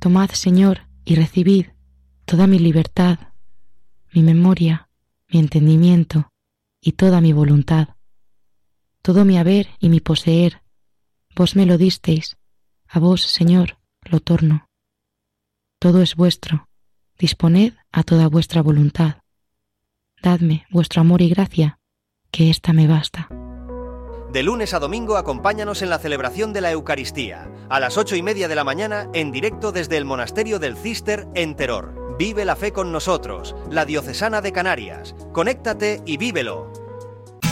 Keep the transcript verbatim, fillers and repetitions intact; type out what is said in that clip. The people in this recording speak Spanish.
Tomad, Señor, y recibid toda mi libertad, mi memoria, mi entendimiento y toda mi voluntad. Todo mi haber y mi poseer, vos me lo disteis, a vos, Señor, lo torno. Todo es vuestro, disponed a toda vuestra voluntad. Dadme vuestro amor y gracia, que ésta me basta. De lunes a domingo acompáñanos en la celebración de la Eucaristía, a las ocho y media de la mañana en directo desde el Monasterio del Císter en Teror. Vive la fe con nosotros, la Diocesana de Canarias. Conéctate y vívelo.